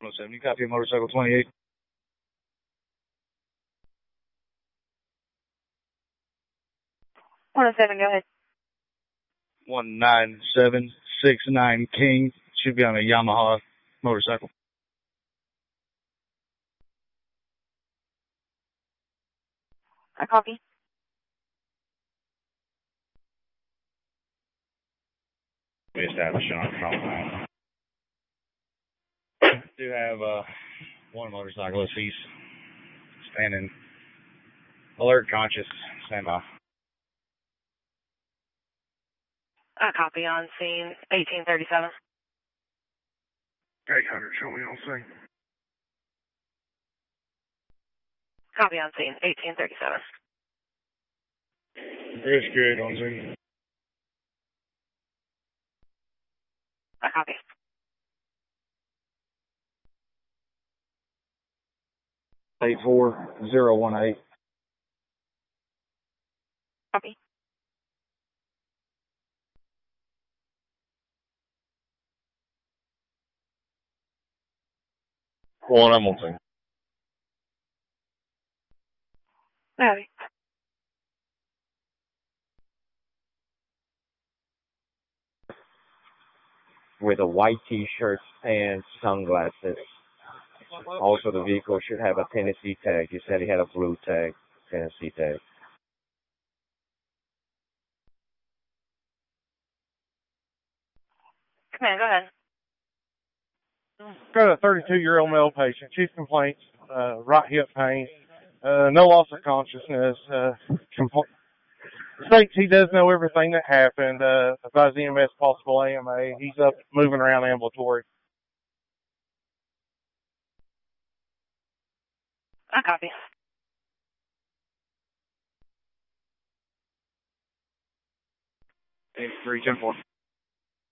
107, you copy motorcycle 28. 107, go ahead. 19769 King. Should be on a Yamaha motorcycle. I copy. We established on front. Do have one motorcyclist. He's standing alert, conscious, standby. I copy on scene 1837. 800, show me on scene. Copy on scene 1837. It's good on scene. I copy. Eight 4018. Copy. One, I'm on scene. Copy. With a white t-shirt and sunglasses. Also, the vehicle should have a Tennessee tag. You said he had a blue tag, Tennessee tag. Command, go ahead. Got a 32-year-old male patient. Chief complaints, right hip pain, no loss of consciousness. States he does know everything that happened. Advise EMS possible AMA. He's up moving around ambulatory. I copy. 8310-4.